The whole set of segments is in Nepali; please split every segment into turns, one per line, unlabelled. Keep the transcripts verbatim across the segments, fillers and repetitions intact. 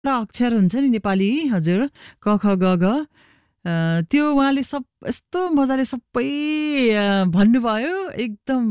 अक्षर हुन्छ नि नेपाली हजुर क ख ग घ त्यो उहाँले सब यस्तो मजाले सबै भन्नुभयो एकदम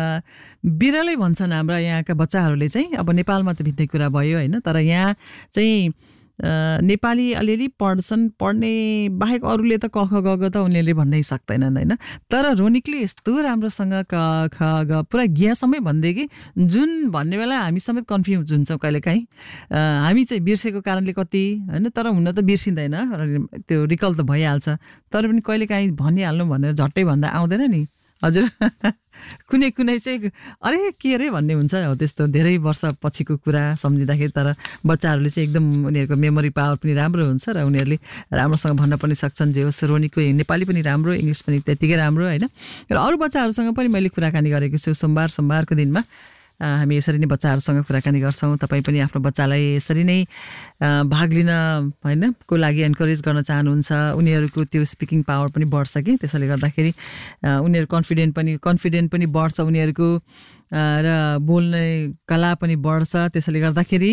बिरलै भन्छन् हाम्रा यहाँका बच्चाहरूले चाहिँ अब नेपालमा त भित्दै कुरा भयो हैन तर यहाँ चाहिँ नेपाली अलिअलि पढ्छन् पढ्ने बाहेक अरूले त क ख ग घ त उनीहरूले भन्नै सक्दैनन् हैन तर रोनिकले यस्तो राम्रोसँग क ख ग पुरा ज्ञसम्मै भन्दै कि जुन भन्ने बेला हामी समेत कन्फ्युज हुन्छौँ कहिलेकाहीँ हामी चाहिँ बिर्सेको कारणले कति हैन तर हुन त बिर्सिँदैन त्यो रिकल त भइहाल्छ तर पनि कहिलेकाहीँ भनिहाल्नु भनेर झट्टै भन्दा आउँदैन नि हजुर कुनै कुनै चाहिँ अरे के अरे भन्ने हुन्छ हो त्यस्तो धेरै वर्ष पछिको कुरा सम्झिँदाखेरि तर बच्चाहरूले चाहिँ एकदम उनीहरूको मेमोरी पावर पनि राम्रो हुन्छ र उनीहरूले राम्रोसँग भन्न पनि सक्छन् जे होस् रोनीको नेपाली पनि राम्रो इङ्ग्लिस पनि त्यतिकै राम्रो हैन र अरू बच्चाहरूसँग पनि मैले कुराकानी गरेको छु सोमबार सोमबारको दिनमा हामी यसरी नै बच्चाहरूसँग कुराकानी गर्छौँ तपाईँ पनि आफ्नो बच्चालाई यसरी नै भाग लिन हैन को लागि एन्करेज गर्न चाहनुहुन्छ उनीहरूको त्यो स्पिकिङ पावर पनि बढ्छ कि त्यसैले गर्दाखेरि उनीहरू कन्फिडेन्ट पनि कन्फिडेन्ट पनि बढ्छ उनीहरूको र बोल्ने कला पनि बढ्छ त्यसैले गर्दाखेरि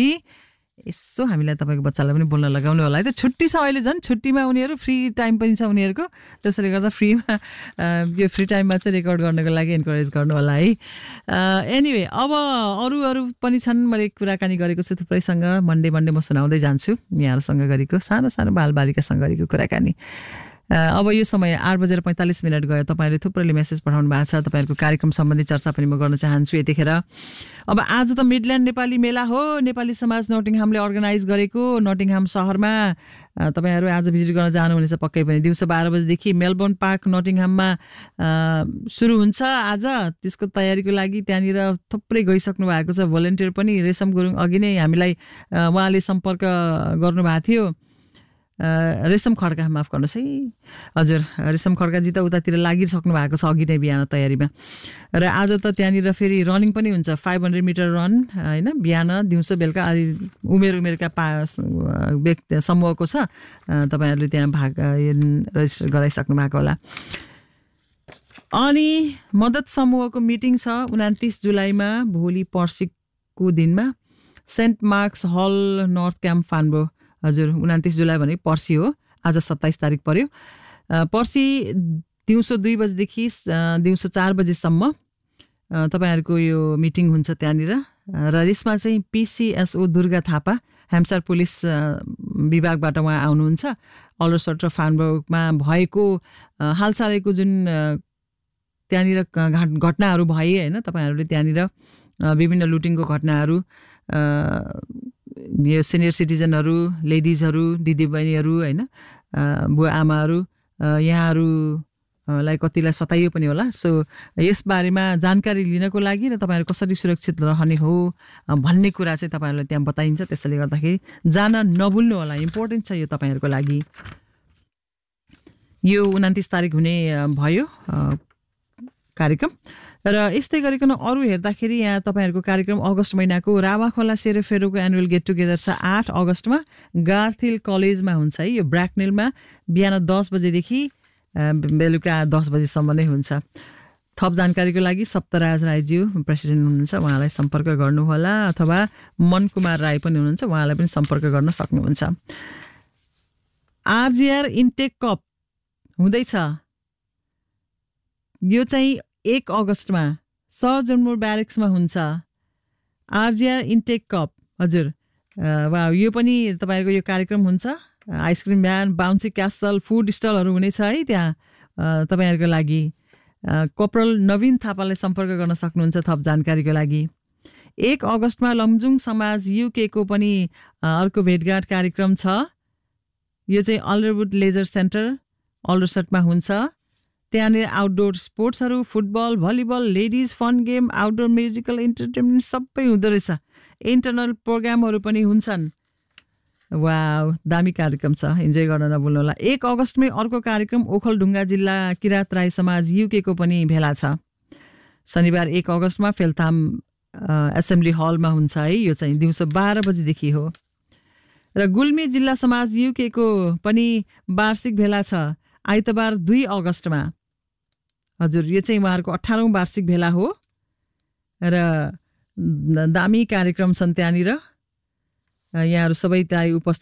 यसो हामीलाई तपाईको बच्चालाई पनि बोल्न लगाउनु होला है त छुट्टी छ अहिले झन् छुट्टीमा उनीहरू फ्री टाइम पनि छ उनीहरूको त्यसैले गर्दा फ्रीमा यो फ्री टाइममा चाहिँ रेकर्ड गर्नको लागि एन्करेज गर्नु होला है एनीवे अब अरू अरू पनि छन् मैले कुराकानी गरेको छु थुप्रैसँग मन्डे मन्डे म सुनाउँदै जान्छु यहाँहरूसँग गरेको सानो सानो बालबालिकासँग गरेको कुराकानी अब यो समय आठ बजेर पैँतालिस मिनट गयो तपाईँहरूले थुप्रैले मेसेज पठाउनु भएको छ तपाईँहरूको कार्यक्रम सम्बन्धी चर्चा पनि म गर्न चाहन्छु यतिखेर अब आज त मिडल्यान्ड नेपाली मेला हो नेपाली समाज नटिङहामले अर्गनाइज गरेको नटिङहाम शहरमा तपाईँहरू आज भिजिट गर्न जानुहुनेछ पक्कै पनि दिउँसो बाह्र बजेदेखि मेलबोर्न पार्क नटिङहाममा सुरु हुन्छ आज त्यसको तयारीको लागि त्यहाँनिर थुप्रै गइसक्नु भएको छ भोलिन्टियर पनि रेशम गुरुङ अघि नै हामीलाई उहाँले सम्पर्क गर्नुभएको थियो रेशम खड्का माफ गर्नुहोस् है हजुर रेशम खड्काजी त उतातिर लागिसक्नु भएको छ अघि नै बिहान तयारीमा र आज त त्यहाँनिर फेरि रनिङ पनि हुन्छ फाइभ हन्ड्रेड मिटर रन होइन बिहान दिउँसो बेलुका अलि उमेर उमेरका पा व्यक्ति समूहको छ तपाईँहरूले त्यहाँ भाग रेजिस्टर गराइसक्नु भएको होला अनि मद्दत समूहको मिटिङ छ उनातिस जुलाईमा भोलि पर्सिको दिनमा सेन्ट मार्क्स हल नर्थ क्याम्प फान्बो हजुर उनातिस जुलाई भने पर्सि हो आज सत्ताइस तारिक पर्यो पर्सि दिउँसो दुई बजेदेखि दिउँसो चार बजेसम्म तपाईँहरूको यो मिटिङ हुन्छ त्यहाँनिर र यसमा चाहिँ पिसिएसओ दुर्गा थापा हेम्सार पुलिस विभागबाट उहाँ आउनुहुन्छ अलरसट र फान्बोकमा भएको हालसालैको जुन त्यहाँनिर घटनाहरू भए होइन तपाईँहरूले त्यहाँनिर विभिन्न लुटिङको घटनाहरू यो सिनियर सिटिजनहरू लेडिजहरू दिदीबहिनीहरू होइन बुवा आमाहरू यहाँहरूलाई कतिलाई सताइयो पनि होला सो यसबारेमा जानकारी लिनको लागि र तपाईँहरू कसरी सुरक्षित रहने हो भन्ने कुरा चाहिँ तपाईँहरूलाई त्यहाँ बताइन्छ त्यसैले गर्दाखेरि जान नभुल्नु होला इम्पोर्टेन्ट छ यो तपाईँहरूको लागि यो उनातिस तारिक हुने भयो कार्यक्रम र यस्तै गरिकन अरू हेर्दाखेरि यहाँ तपाईँहरूको कार्यक्रम अगस्त महिनाको रावाखोला सेरोफेरोको एनुअल गेट टुगेदर छ आठ अगस्तमा गार्थिल कलेजमा हुन्छ है यो ब्र्याकनेलमा बिहान दस बजेदेखि बेलुका दस बजेसम्म नै हुन्छ थप जानकारीको लागि सप्तराज राईज्यू प्रेसिडेन्ट हुनुहुन्छ उहाँलाई सम्पर्क गर्नुहोला अथवा मन कुमार राई पनि हुनुहुन्छ उहाँलाई पनि सम्पर्क गर्न सक्नुहुन्छ आरजिआर इन्टेक कप हुँदैछ यो चाहिँ एक अगस्तमा सर जन्मोर ब्यारेक्समा हुन्छ आरजिआर इन्टेक कप हजुर वा यो पनि तपाईँहरूको यो कार्यक्रम हुन्छ आइसक्रिम भ्यान बााउन्सी क्यासल फुड स्टलहरू हुनेछ है त्यहाँ तपाईँहरूको लागि कोपरल नवीन थापालाई सम्पर्क गर्न सक्नुहुन्छ थप जानकारीको लागि एक अगस्तमा लमजुङ समाज युके को पनि अर्को भेटघाट कार्यक्रम छ यो चाहिँ अलरवुड लेजर सेन्टर अलरसटमा हुन्छ त्यहाँनिर आउटडोर स्पोर्ट्सहरू football volleyball ladies fun game outdoor musical entertainment सबै हुँदो रहेछ इन्टरनल प्रोग्रामहरू पनि हुन्छन् वाउ दामी कार्यक्रम छ इन्जोय गर्न नभुल्नु होला एक अगस्तमै अर्को कार्यक्रम ओखलढुङ्गा जिल्ला किरात राई समाज युके को पनि भेला छ शनिबार एक अगस्तमा फेलथाम एसेम्ब्ली हलमा हुन्छ है यो चाहिँ दिउँसो बाह्र बजेदेखि हो र गुल्मी जिल्ला समाज युके को पनि वार्षिक भेला छ आइतबार दुई अगस्तमा हजुर यो चाहिँ उहाँहरूको अठारौँ वार्षिक भेला हो र दामी कार्यक्रम छन् त्यहाँनिर यहाँहरू सबै दाइ उपस्थित